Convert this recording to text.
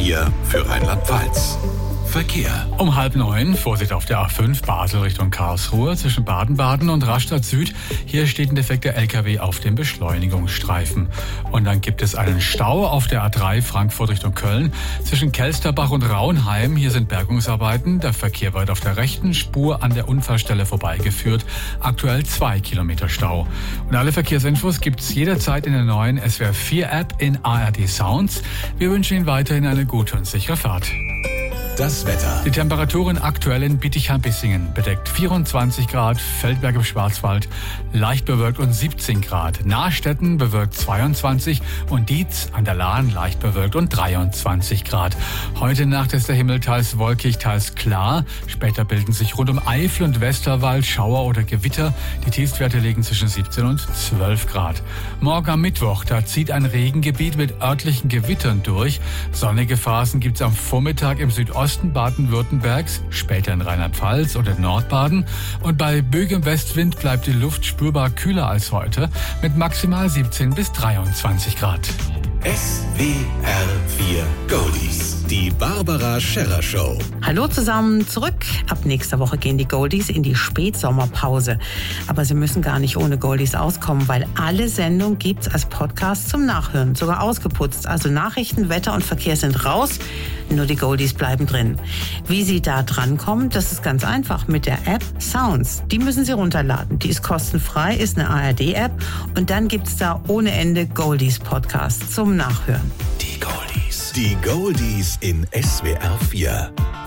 4 für Rheinland-Pfalz. Verkehr. Um 8:30, Vorsicht auf der A5 Basel Richtung Karlsruhe zwischen Baden-Baden und Rastatt Süd. Hier steht ein defekter LKW auf dem Beschleunigungsstreifen. Und dann gibt es einen Stau auf der A3 Frankfurt Richtung Köln zwischen Kelsterbach und Raunheim. Hier sind Bergungsarbeiten. Der Verkehr wird auf der rechten Spur an der Unfallstelle vorbeigeführt. Aktuell 2 Kilometer Stau. Und alle Verkehrsinfos gibt's jederzeit in der neuen SWR 4 App in ARD Sounds. Wir wünschen Ihnen weiterhin eine gute und sichere Fahrt. Das Wetter. Die Temperaturen aktuell in Bietigheim-Bissingen bedeckt 24 Grad, Feldberg im Schwarzwald leicht bewölkt und 17 Grad. Nahstetten bewölkt 22 und Dietz an der Lahn leicht bewölkt und 23 Grad. Heute Nacht ist der Himmel teils wolkig, teils klar. Später bilden sich rund um Eifel und Westerwald Schauer oder Gewitter. Die Tiefstwerte liegen zwischen 17 und 12 Grad. Morgen am Mittwoch, da zieht ein Regengebiet mit örtlichen Gewittern durch. Sonnige Phasen gibt es am Vormittag im Südosten Baden-Württembergs, später in Rheinland-Pfalz und in Nordbaden. Und bei böigem Westwind bleibt die Luft spürbar kühler als heute mit maximal 17 bis 23 Grad. SWR 4 Goldies. Die Barbara Scherrer Show. Hallo zusammen, zurück. Ab nächster Woche gehen die Goldies in die Spätsommerpause. Aber Sie müssen gar nicht ohne Goldies auskommen, weil alle Sendungen gibt's als Podcast zum Nachhören, sogar ausgeputzt. Also Nachrichten, Wetter und Verkehr sind raus, nur die Goldies bleiben drin. Wie Sie da drankommen, das ist ganz einfach mit der App Sounds. Die müssen Sie runterladen. Die ist kostenfrei, ist eine ARD-App und dann gibt's da ohne Ende Goldies-Podcasts zum Nachhören. Die Goldies. Die Goldies in SWR 4.